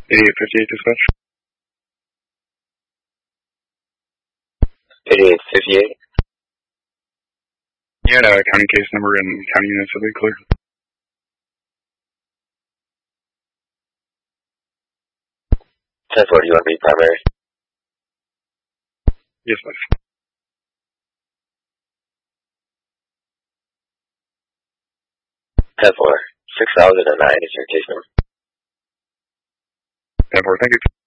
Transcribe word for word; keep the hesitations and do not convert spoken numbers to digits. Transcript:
eighty-eight fifty-eight dispatch. eighty-eight fifty-eight. You had a county case number and county units will be clear. ten four, do you want to be primary? Yes, please. ten four, six thousand nine is your case number. ten four, thank you.